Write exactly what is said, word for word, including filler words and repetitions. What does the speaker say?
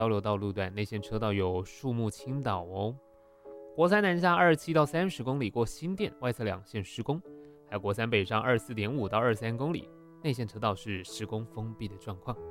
交流道路段内线车道有树木倾倒哦。国三南下二十七到三十公里过新店外侧两线施工，还有国三北上二十四点五到二十三公里内线车道是施工封闭的状况。